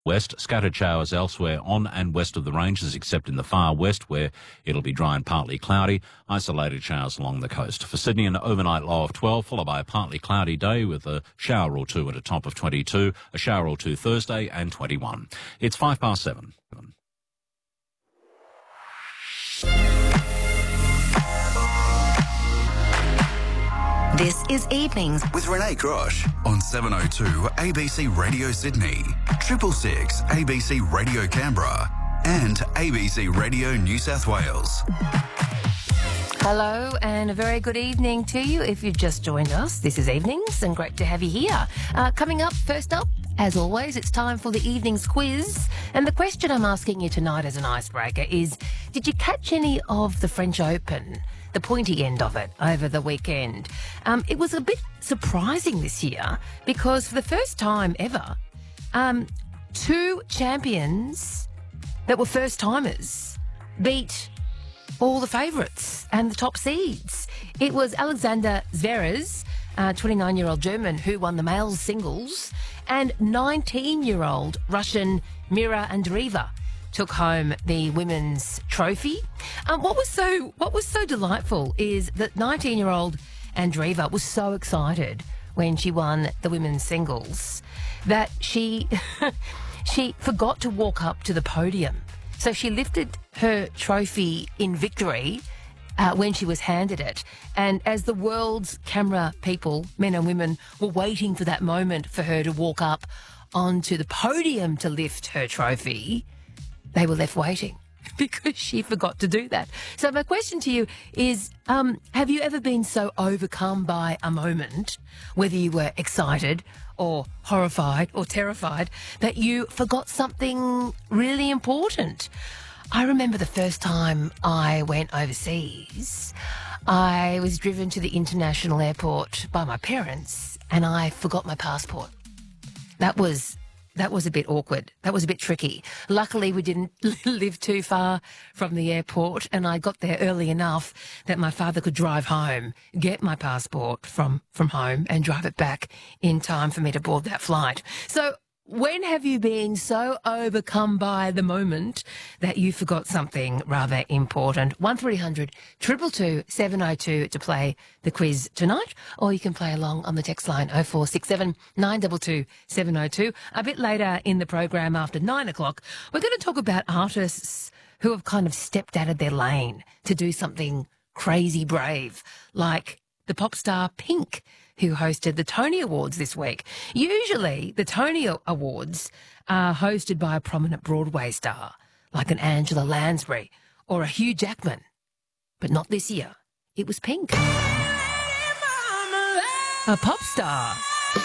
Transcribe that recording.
west. Scattered showers elsewhere on and west of the ranges, except in the far west, where it'll be dry and partly cloudy. Isolated showers along the coast. For Sydney, an overnight low of 12, followed by a partly cloudy day with a shower or two at a top of 22, a shower or two Thursday and 21. It's 7:05. This is Evenings with Renee Grosh on 702 ABC Radio Sydney, 666 ABC Radio Canberra and ABC Radio New South Wales. Hello and a very good evening to you if you've just joined us. This is Evenings and great to have you here. Coming up, first up, as always, it's time for the Evenings quiz. And the question I'm asking you tonight as an icebreaker is, did you catch any of the French Open, the pointy end of it, over the weekend? It was a bit surprising this year because for the first time ever, two champions that were first-timers beat all the favourites and the top seeds. It was Alexander Zverev, 29-year-old German, who won the male singles, and 19-year-old Russian Mira Andreeva took home the women's trophy. What was so delightful is that 19-year-old Andreeva was so excited when she won the women's singles that she forgot to walk up to the podium. So she lifted her trophy in victory when she was handed it. And as the world's camera people, men and women, were waiting for that moment for her to walk up onto the podium to lift her trophy, they were left waiting because she forgot to do that. So my question to you is, have you ever been so overcome by a moment, whether you were excited or horrified or terrified, that you forgot something really important? I remember the first time I went overseas, I was driven to the international airport by my parents and I forgot my passport. That was a bit awkward. That was a bit tricky. Luckily, we didn't live too far from the airport and I got there early enough that my father could drive home, get my passport from home and drive it back in time for me to board that flight. So when have you been so overcome by the moment that you forgot something rather important? 1300 222 702 to play the quiz tonight, or you can play along on the text line 0467 922 702. A bit later in the program, after 9 o'clock, we're going to talk about artists who have kind of stepped out of their lane to do something crazy brave, like the pop star Pink, who hosted the Tony Awards this week. Usually, the Tony Awards are hosted by a prominent Broadway star, like an Angela Lansbury or a Hugh Jackman. But not this year. It was Pink. A pop star.